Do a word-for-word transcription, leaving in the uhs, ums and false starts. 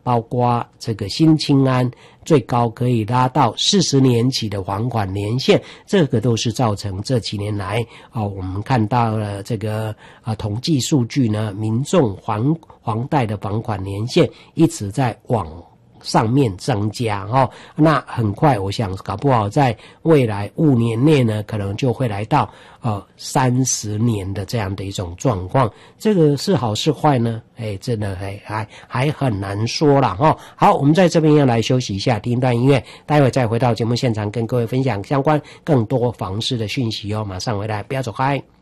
包括这个新青安最高可以拉到四十年期的还款年限，这个都是造成这几年来啊、哦，我们看到了这个啊统计数据呢，民众还房贷的还款年限一直在往上面增加哦，那很快我想搞不好在未来五年内呢，可能就会来到呃三十年的这样的一种状况。这个是好是坏呢？哎，真的还还还很难说啦哈、哦。好，我们在这边要来休息一下，听一段音乐，待会再回到节目现场跟各位分享相关更多房市的讯息哦。马上回来，不要走开。